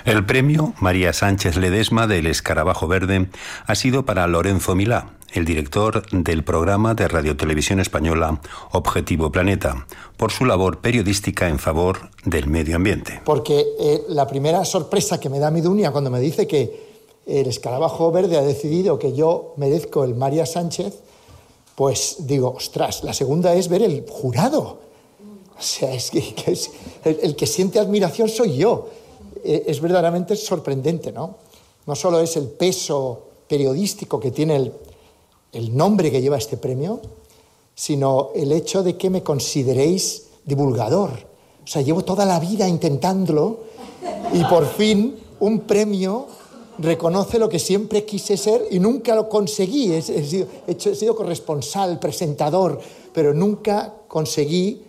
El premio María Sánchez Ledesma del Escarabajo Verde ha sido para Lorenzo Milá, el director del programa de Radiotelevisión Española Objetivo Planeta, por su labor periodística en favor del medio ambiente. Porque la primera sorpresa que me da mi Dunia cuando me dice que el Escarabajo Verde ha decidido que yo merezco el María Sánchez, pues digo, ostras, la segunda es ver el jurado. O sea, es que el que siente admiración soy yo. Es verdaderamente sorprendente, ¿no? No solo es el peso periodístico que tiene el nombre que lleva este premio, sino el hecho de que me consideréis divulgador. O sea, llevo toda la vida intentándolo y por fin un premio reconoce lo que siempre quise ser y nunca lo conseguí. He sido corresponsal, presentador, pero nunca conseguí.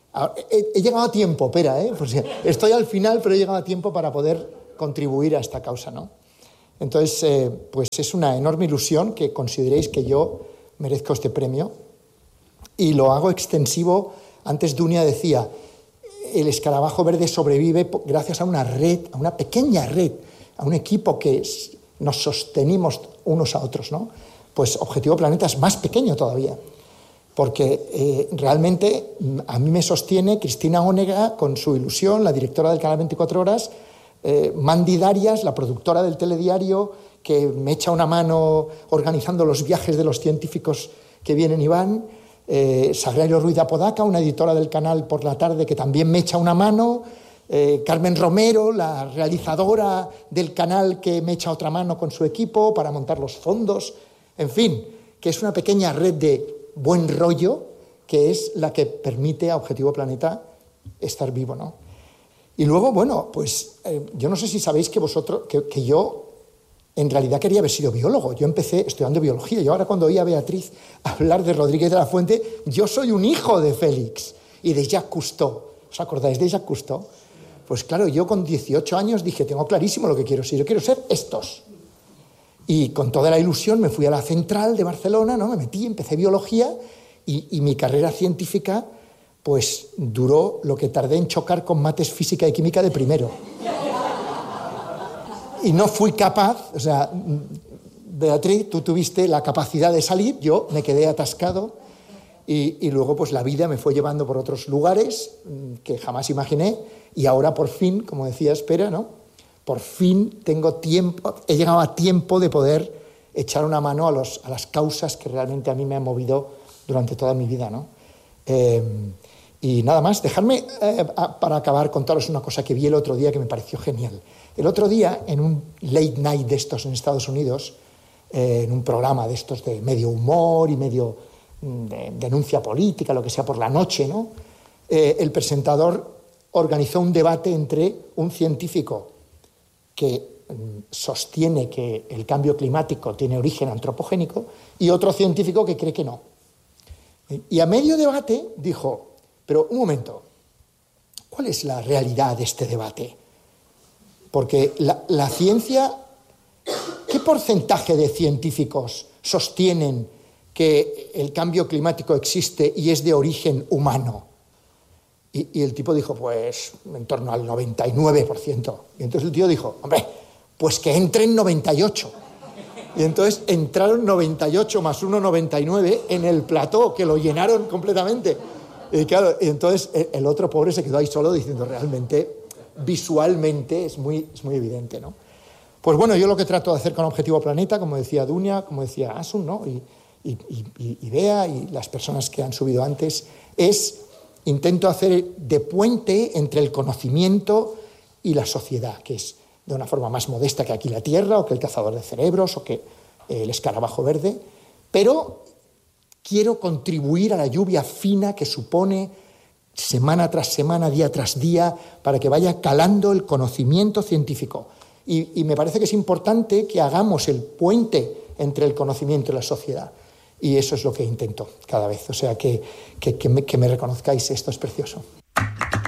He llegado a tiempo, pues estoy al final, pero he llegado a tiempo para poder contribuir a esta causa, ¿no? Entonces, pues es una enorme ilusión que consideréis que yo merezco este premio y lo hago extensivo. Antes Dunia decía, el Escarabajo Verde sobrevive gracias a una red, a una pequeña red, a un equipo que nos sostenimos unos a otros, ¿no? Pues Objetivo Planeta es más pequeño todavía. Porque realmente a mí me sostiene Cristina Onega con su ilusión, la directora del Canal 24 Horas, Mandy Darias, la productora del telediario, que me echa una mano organizando los viajes de los científicos que vienen y van, Sagrario Ruiz de Apodaca, una editora del canal por la tarde que también me echa una mano, Carmen Romero, la realizadora del canal que me echa otra mano con su equipo para montar los fondos, en fin, que es una pequeña red de buen rollo que es la que permite a Objetivo Planeta estar vivo, ¿no? Y luego, bueno, pues yo no sé si sabéis que yo en realidad quería haber sido biólogo. Yo empecé estudiando biología y ahora cuando oí a Beatriz hablar de Rodríguez de la Fuente, yo soy un hijo de Félix y de Jacques Cousteau. ¿Os acordáis de Jacques Cousteau? Pues claro, yo con 18 años dije, tengo clarísimo lo que quiero ser. Yo quiero ser estos. Y con toda la ilusión me fui a la Central de Barcelona, ¿no? Me metí, empecé biología y mi carrera científica pues duró lo que tardé en chocar con mates, física y química de primero. Y no fui capaz, o sea, Beatriz, tú tuviste la capacidad de salir, yo me quedé atascado y luego pues la vida me fue llevando por otros lugares que jamás imaginé y ahora por fin, como decía Espera, ¿no? Por fin tengo tiempo, he llegado a tiempo de poder echar una mano a las causas que realmente a mí me han movido durante toda mi vida, ¿no? Y nada más, dejadme para acabar contaros una cosa que vi el otro día que me pareció genial. El otro día, en un late night de estos en Estados Unidos, en un programa de estos de medio humor y medio de denuncia política, lo que sea por la noche, ¿no? El presentador organizó un debate entre un científico que sostiene que el cambio climático tiene origen antropogénico y otro científico que cree que no. Y a medio debate dijo, pero un momento, ¿cuál es la realidad de este debate? Porque la ciencia, ¿qué porcentaje de científicos sostienen que el cambio climático existe y es de origen humano? Y el tipo dijo, pues, en torno al 99%. Y entonces el tío dijo, hombre, pues que entren 98. Y entonces entraron 98 más 1, 99 en el plató, que lo llenaron completamente. Y claro, y entonces el otro pobre se quedó ahí solo diciendo, realmente, visualmente es muy evidente, ¿no? Pues bueno, yo lo que trato de hacer con Objetivo Planeta, como decía Dunia, como decía Asun, ¿no? Y Bea y las personas que han subido antes, intento hacer de puente entre el conocimiento y la sociedad, que es de una forma más modesta que Aquí la Tierra, o que El Cazador de Cerebros, o que El Escarabajo Verde, pero quiero contribuir a la lluvia fina que supone semana tras semana, día tras día, para que vaya calando el conocimiento científico. Y me parece que es importante que hagamos el puente entre el conocimiento y la sociedad. Y eso es lo que intento cada vez. O sea, que me reconozcáis, esto es precioso.